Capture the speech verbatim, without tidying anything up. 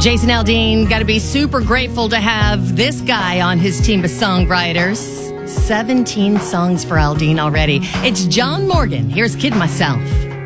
Jason Aldean, got to be super grateful to have this guy on his team of songwriters. seventeen songs for Aldean already. It's John Morgan. Here's Kid Myself.